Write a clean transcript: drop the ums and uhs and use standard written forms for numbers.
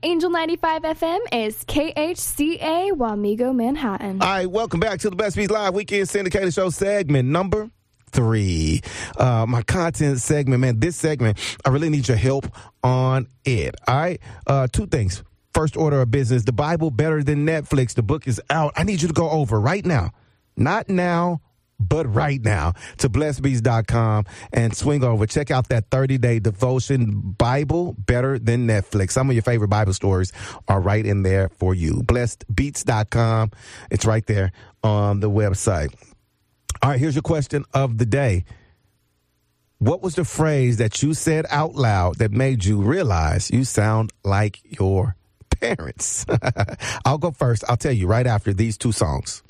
Angel 95 FM is KHCA Wamego, Manhattan. All right, welcome back to the Blessed Beats Live Weekend Syndicated Show segment number 3. My content segment, man, this segment, I really need your help on it. All right, 2 things. First order of business, the Bible Better Than Netflix. The book is out. I need you to go over right now. Not now, but right now to blessedbeats.com and swing over. Check out that 30-day devotion, Bible Better Than Netflix. Some of your favorite Bible stories are right in there for you. Blessedbeats.com. It's right there on the website. All right, here's your question of the day. What was the phrase that you said out loud that made you realize you sound like your parents? I'll go first. I'll tell you right after these 2 songs.